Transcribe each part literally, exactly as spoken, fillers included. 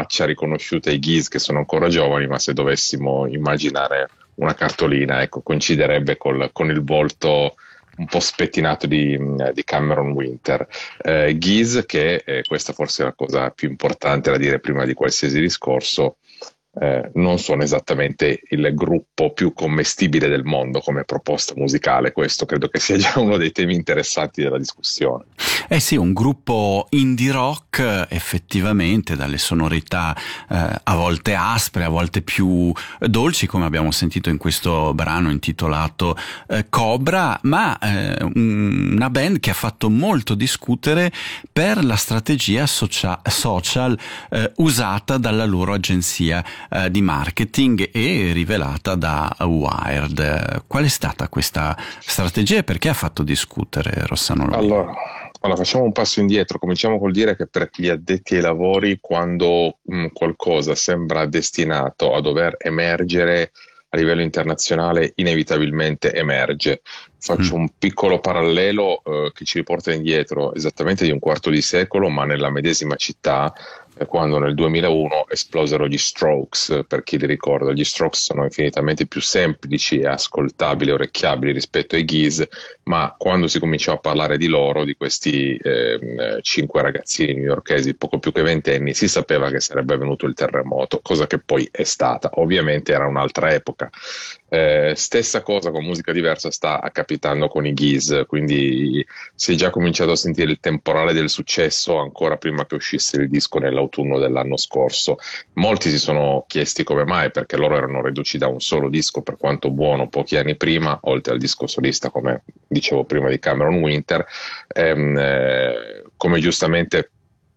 faccia riconosciuta ai Gees, che sono ancora giovani, ma se dovessimo immaginare una cartolina, ecco, coinciderebbe col, con il volto un po' spettinato di, di Cameron Winter. Eh, Gees, che eh, questa forse è la cosa più importante da dire prima di qualsiasi discorso, eh, non sono esattamente il gruppo più commestibile del mondo come proposta musicale. Questo credo che sia già uno dei temi interessanti della discussione. Eh sì, un gruppo indie rock, effettivamente, dalle sonorità eh, a volte aspre, a volte più dolci, come abbiamo sentito in questo brano intitolato eh, Cobra, ma eh, una band che ha fatto molto discutere per la strategia socia- social eh, usata dalla loro agenzia eh, di marketing e rivelata da Wired. Qual è stata questa strategia e perché ha fatto discutere, Rossano Lorini? Allora, allora, facciamo un passo indietro. Cominciamo col dire che per gli addetti ai lavori, quando mh, qualcosa sembra destinato a dover emergere a livello internazionale, inevitabilmente emerge. Faccio mm. un piccolo parallelo eh, che ci riporta indietro esattamente di un quarto di secolo, ma nella medesima città, eh, quando nel duemilauno esplosero gli Strokes. Per chi li ricorda, gli Strokes sono infinitamente più semplici e ascoltabili, orecchiabili rispetto ai Gees, ma quando si cominciò a parlare di loro, di questi eh, cinque ragazzini newyorkesi poco più che ventenni, si sapeva che sarebbe venuto il terremoto, cosa che poi è stata. Ovviamente era un'altra epoca. Eh, stessa cosa con musica diversa sta capitando con i Gees, quindi si è già cominciato a sentire il temporale del successo ancora prima che uscisse il disco nell'autunno dell'anno scorso. Molti si sono chiesti come mai, perché loro erano ridotti da un solo disco, per quanto buono, pochi anni prima, oltre al disco solista, come dicevo prima, di Cameron Winter. ehm, eh, come giustamente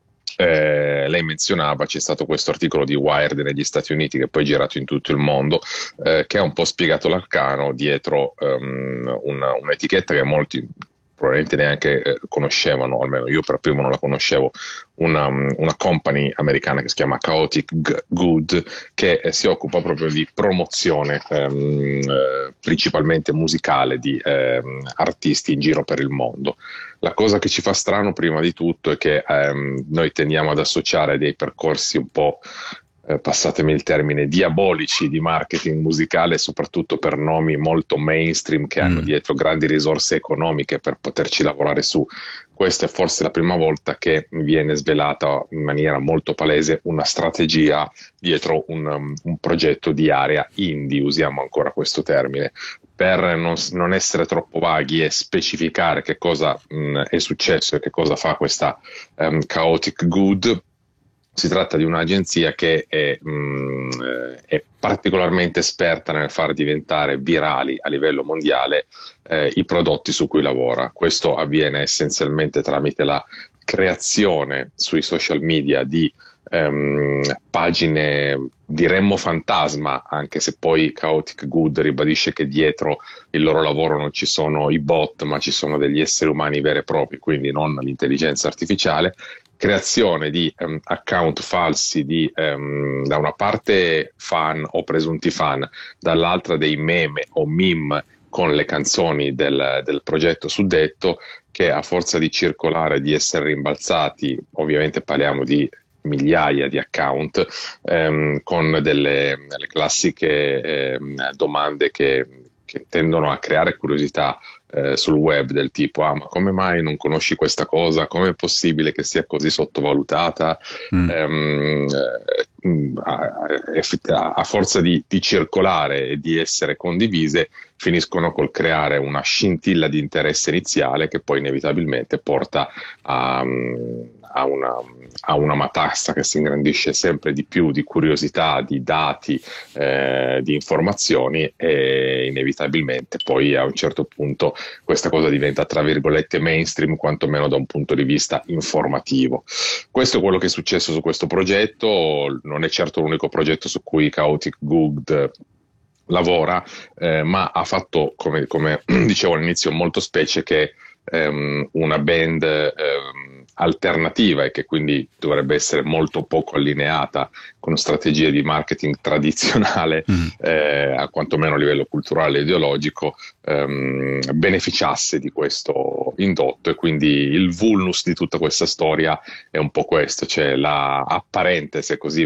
Eh, lei menzionava, c'è stato questo articolo di Wired negli Stati Uniti, che poi è girato in tutto il mondo, eh, che ha un po' spiegato l'arcano dietro um, una, un'etichetta che molti probabilmente neanche eh, conoscevano, almeno io per primo non la conoscevo, una, una company americana che si chiama Chaotic Good, che eh, si occupa proprio di promozione ehm, eh, principalmente musicale di ehm, artisti in giro per il mondo. La cosa che ci fa strano prima di tutto è che ehm, noi tendiamo ad associare dei percorsi un po', eh, passatemi il termine, diabolici di marketing musicale, soprattutto per nomi molto mainstream che mm. hanno dietro grandi risorse economiche per poterci lavorare su. Questa è forse la prima volta che viene svelata in maniera molto palese una strategia dietro un, um, un progetto di area indie, usiamo ancora questo termine, per non, non essere troppo vaghi e specificare che cosa mh, è successo e che cosa fa questa um, Chaotic Good. Si tratta di un'agenzia che è, mh, è particolarmente esperta nel far diventare virali a livello mondiale eh, i prodotti su cui lavora. Questo avviene essenzialmente tramite la creazione sui social media di ehm, pagine, diremmo fantasma, anche se poi Chaotic Good ribadisce che dietro il loro lavoro non ci sono i bot, ma ci sono degli esseri umani veri e propri, quindi non l'intelligenza artificiale. Creazione di um, account falsi di um, da una parte fan o presunti fan, dall'altra dei meme o meme con le canzoni del, del progetto suddetto, che a forza di circolare, di essere rimbalzati, ovviamente parliamo di migliaia di account, ehm, con delle le classiche ehm, domande che, che tendono a creare curiosità Eh, sul web, del tipo: ah, ma come mai non conosci questa cosa? Come è possibile che sia così sottovalutata? Mm. Ehm, eh, a, a forza di, di circolare e di essere condivise, finiscono col creare una scintilla di interesse iniziale che poi inevitabilmente porta a, a, una, a una matassa che si ingrandisce sempre di più di curiosità, di dati, eh, di informazioni, e inevitabilmente poi a un certo punto questa cosa diventa, tra virgolette, mainstream, quantomeno da un punto di vista informativo. Questo è quello che è successo su questo progetto. Non è certo l'unico progetto su cui Chaotic Good lavora, eh, ma ha fatto, come, come dicevo all'inizio, molto specie che ehm, una band ehm, alternativa, e che quindi dovrebbe essere molto poco allineata con strategie di marketing tradizionale, mm. eh, a quantomeno a livello culturale e ideologico, ehm, beneficiasse di questo indotto. E quindi il vulnus di tutta questa storia è un po' questo, cioè la apparente, se così